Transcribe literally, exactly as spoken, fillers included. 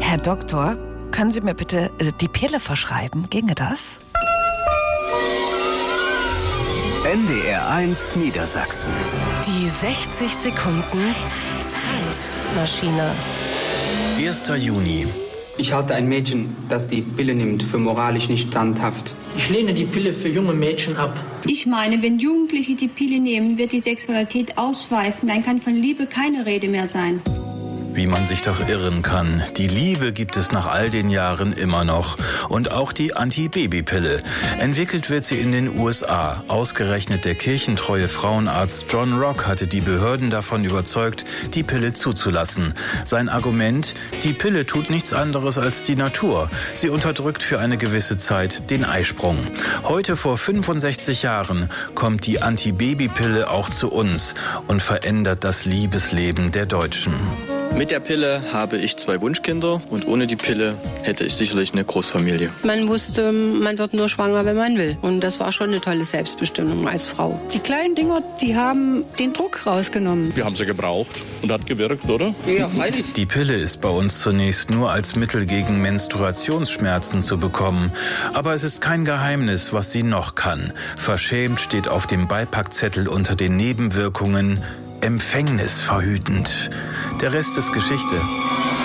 Herr Doktor, können Sie mir bitte äh, die Pille verschreiben? Ginge das? N D R eins Niedersachsen. Die sechzig Sekunden Zeitmaschine. erster Juni. Ich halte ein Mädchen, das die Pille nimmt, für moralisch nicht standhaft. Ich lehne die Pille für junge Mädchen ab. Ich meine, wenn Jugendliche die Pille nehmen, wird die Sexualität ausschweifen. Dann kann von Liebe keine Rede mehr sein. Wie man sich doch irren kann. Die Liebe gibt es nach all den Jahren immer noch. Und auch die Anti-Baby-Pille. Entwickelt wird sie in den U S A. Ausgerechnet der kirchentreue Frauenarzt John Rock hatte die Behörden davon überzeugt, die Pille zuzulassen. Sein Argument: Die Pille tut nichts anderes als die Natur. Sie unterdrückt für eine gewisse Zeit den Eisprung. Heute vor fünfundsechzig Jahren kommt die Anti-Baby-Pille auch zu uns und verändert das Liebesleben der Deutschen. Mit der Pille habe ich zwei Wunschkinder und ohne die Pille hätte ich sicherlich eine Großfamilie. Man wusste, man wird nur schwanger, wenn man will. Und das war schon eine tolle Selbstbestimmung als Frau. Die kleinen Dinger, die haben den Druck rausgenommen. Wir haben sie gebraucht und hat gewirkt, oder? Ja, freilich. Die Pille ist bei uns zunächst nur als Mittel gegen Menstruationsschmerzen zu bekommen. Aber es ist kein Geheimnis, was sie noch kann. Verschämt steht auf dem Beipackzettel unter den Nebenwirkungen: empfängnisverhütend. Der Rest ist Geschichte.